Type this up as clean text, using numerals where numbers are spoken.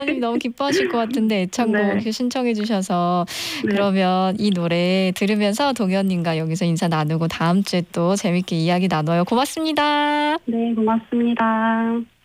부모님이 너무 기뻐하실 것 같은데 애창곡 네. 이렇게 신청해 주셔서 네. 그러면 이 노래 들으면서 동현님과 여기서 인사 나누고 다음 주에 또 재밌게 이야기 나눠요. 고맙습니다. 네, 고맙습니다.